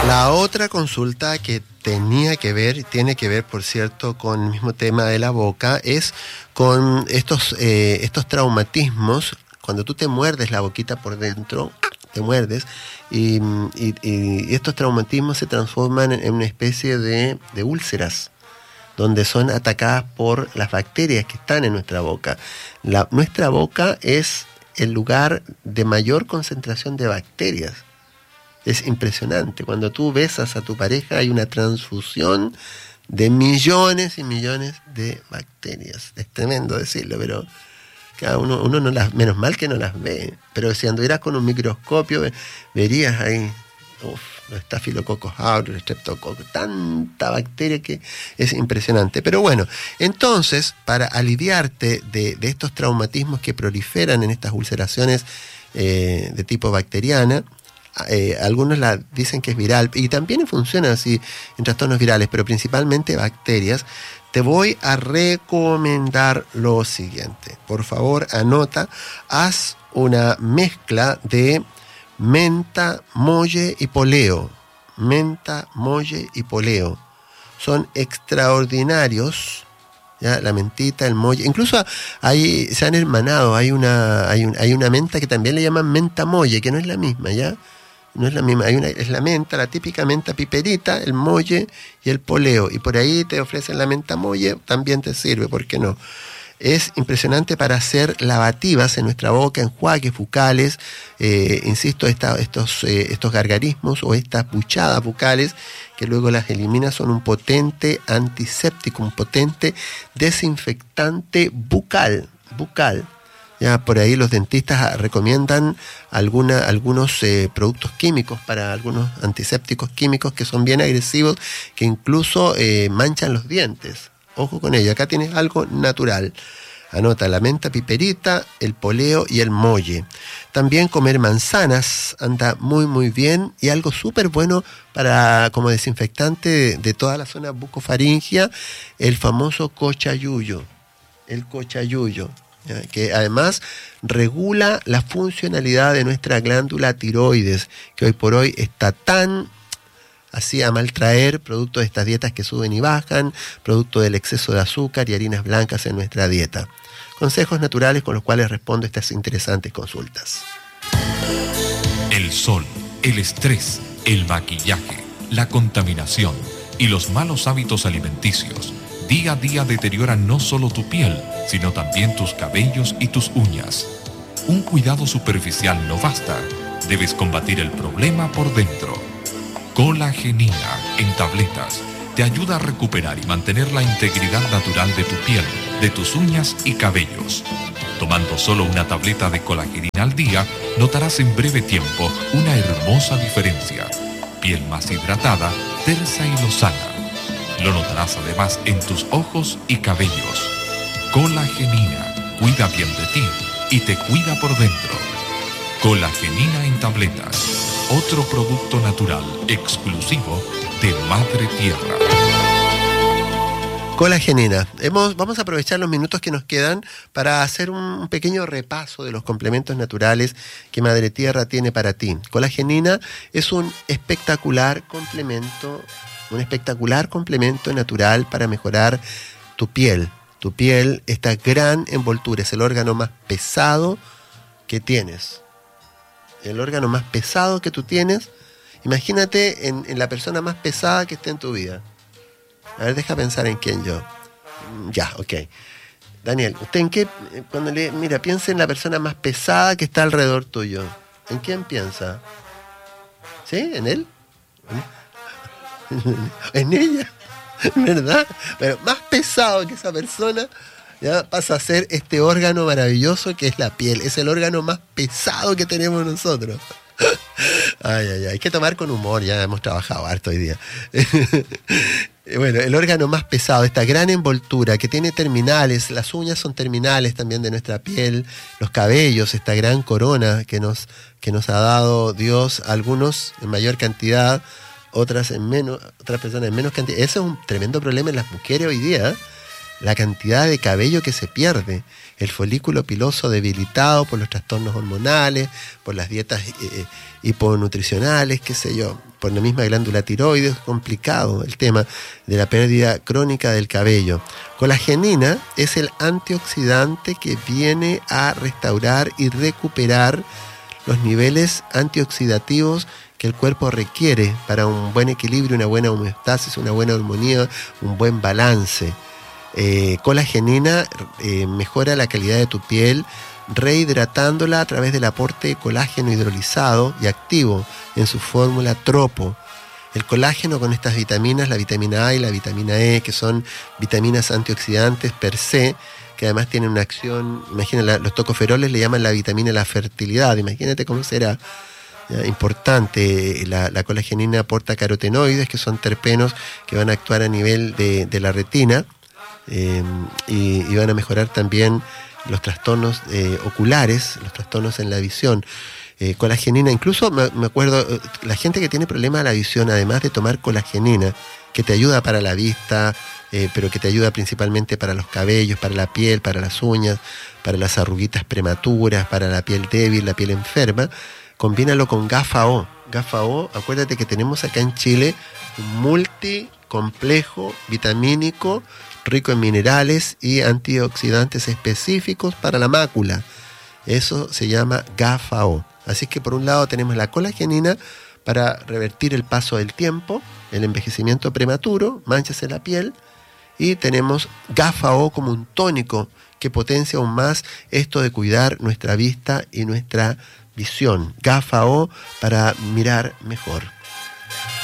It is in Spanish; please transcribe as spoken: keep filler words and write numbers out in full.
La otra consulta que tenía que ver, tiene que ver, por cierto, con el mismo tema de la boca, es con estos, eh, estos traumatismos. Cuando tú te muerdes la boquita por dentro, te muerdes, y, y, y estos traumatismos se transforman en una especie de, de úlceras, donde son atacadas por las bacterias que están en nuestra boca. La, nuestra boca es el lugar de mayor concentración de bacterias. Es impresionante. Cuando tú besas a tu pareja hay una transfusión de millones y millones de bacterias. Es tremendo decirlo, pero cada uno, uno no las, menos mal que no las ve. Pero si anduvieras con un microscopio, verías ahí, uff, los estafilococos aureus, el streptococcus, tanta bacteria que es impresionante. Pero bueno, entonces, para aliviarte de, de estos traumatismos que proliferan en estas ulceraciones eh, de tipo bacteriana, Eh, algunos la dicen que es viral y también funciona así en trastornos virales, pero principalmente bacterias, te voy a recomendar lo siguiente. Por favor, anota, haz una mezcla de menta, molle y poleo. Menta, molle y poleo. Son extraordinarios. ¿Ya? La mentita, el molle, incluso hay, se han hermanado, hay una, hay, un, hay una menta que también le llaman menta molle, que no es la misma, ¿ya? No es la misma, hay una, es la menta, la típica menta piperita, el molle y el poleo, y por ahí te ofrecen la menta molle, también te sirve, ¿por qué no? Es impresionante para hacer lavativas en nuestra boca, enjuagues bucales, eh, insisto, esta, estos, eh, estos gargarismos o estas buchadas bucales, que luego las elimina, son un potente antiséptico, un potente desinfectante bucal, bucal. Ya por ahí los dentistas recomiendan alguna, algunos eh, productos químicos para algunos antisépticos químicos que son bien agresivos, que incluso eh, manchan los dientes. Ojo con ello, acá tienes algo natural. Anota la menta piperita, el poleo y el molle. También comer manzanas anda muy muy bien, y algo súper bueno para como desinfectante de, de toda la zona bucofaringia, el famoso cochayuyo. El cochayuyo. ¿Ya? Que además regula la funcionalidad de nuestra glándula tiroides, que hoy por hoy está tan así a maltraer, producto de estas dietas que suben y bajan, producto del exceso de azúcar y harinas blancas en nuestra dieta. Consejos naturales con los cuales respondo a estas interesantes consultas. El sol, el estrés, el maquillaje, la contaminación y los malos hábitos alimenticios día a día deterioran no solo tu piel, sino también tus cabellos y tus uñas. Un cuidado superficial no basta. Debes combatir el problema por dentro. Colagenina en tabletas te ayuda a recuperar y mantener la integridad natural de tu piel, de tus uñas y cabellos. Tomando solo una tableta de colagenina al día, notarás en breve tiempo una hermosa diferencia. Piel más hidratada, tersa y lozana. Lo notarás además en tus ojos y cabellos. Colagenina cuida bien de ti y te cuida por dentro. Colagenina en tabletas. Otro producto natural exclusivo de Madre Tierra. Colagenina. Hemos, vamos a aprovechar los minutos que nos quedan para hacer un pequeño repaso de los complementos naturales que Madre Tierra tiene para ti. Colagenina es un espectacular complemento, un espectacular complemento natural para mejorar tu piel. Tu piel, esta gran envoltura, es el órgano más pesado que tienes. El órgano más pesado que tú tienes. Imagínate en, en la persona más pesada que esté en tu vida. A ver, deja pensar en quién yo. Ya, ok. Daniel, ¿usted en qué? Cuando le, mira, piensa en la persona más pesada que está alrededor tuyo. ¿En quién piensa? ¿Sí? ¿En él? ¿En ella? ¿Verdad? Pero más pesado que esa persona, ya pasa a ser este órgano maravilloso que es la piel. Es el órgano más pesado que tenemos nosotros. Ay, ay, ay. Hay que tomar con humor, ya hemos trabajado harto hoy día. Bueno, el órgano más pesado, esta gran envoltura que tiene terminales, las uñas son terminales también de nuestra piel, los cabellos, esta gran corona que nos, que nos ha dado Dios, algunos en mayor cantidad, otras en menos, otras personas en menos cantidad. Ese es un tremendo problema en las mujeres hoy día, ¿eh? la cantidad de cabello que se pierde, el folículo piloso debilitado por los trastornos hormonales, por las dietas eh, hiponutricionales, qué sé yo, por la misma glándula tiroides. Complicado el tema de la pérdida crónica del cabello. Colagenina es el antioxidante que viene a restaurar y recuperar los niveles antioxidativos que el cuerpo requiere para un buen equilibrio, una buena homeostasis, una buena armonía, un buen balance. Eh, colagenina eh, mejora la calidad de tu piel, rehidratándola a través del aporte de colágeno hidrolizado y activo en su fórmula tropo. El colágeno con estas vitaminas, la vitamina A y la vitamina E, que son vitaminas antioxidantes per se, que además tienen una acción, imagínate, los tocoferoles le llaman la vitamina de la fertilidad, imagínate cómo será. Ya, importante, la, la colagenina aporta carotenoides, que son terpenos que van a actuar a nivel de, de la retina, eh, y, y van a mejorar también los trastornos eh, oculares, los trastornos en la visión. Eh, colagenina, incluso me, me acuerdo, la gente que tiene problemas a la visión, además de tomar colagenina, que te ayuda para la vista, eh, pero que te ayuda principalmente para los cabellos, para la piel, para las uñas, para las arruguitas prematuras, para la piel débil, la piel enferma, combínalo con GAFA-O. GAFA-O, acuérdate que tenemos acá en Chile un multicomplejo vitamínico rico en minerales y antioxidantes específicos para la mácula. Eso se llama GAFA-O. Así que por un lado tenemos la colagenina para revertir el paso del tiempo, el envejecimiento prematuro, manchas en la piel, y tenemos GAFA-O como un tónico que potencia aún más esto de cuidar nuestra vista y nuestra visión. GAFA-O para mirar mejor.